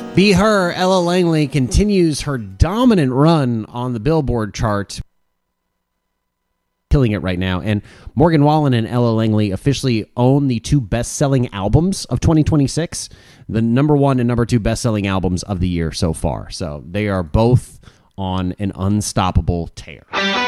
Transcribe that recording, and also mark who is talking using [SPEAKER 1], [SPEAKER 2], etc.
[SPEAKER 1] Be Her, Ella Langley continues her dominant run on the Billboard chart, killing it right now. And Morgan Wallen and Ella Langley officially own the two best-selling albums of 2026, the number one and number two best-selling albums of the year so far. So they are both on an unstoppable tear.